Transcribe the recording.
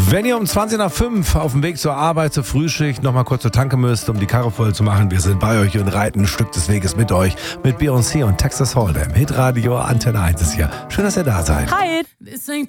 Wenn ihr um 20 nach 5 auf dem Weg zur Arbeit, zur Frühschicht nochmal kurz zur Tanke müsst, um die Karre voll zu machen, wir sind bei euch und reiten ein Stück des Weges mit euch. Mit Beyoncé und Texas Hold'em. Hitradio Antenne 1 ist hier. Schön, dass ihr da seid. Hi.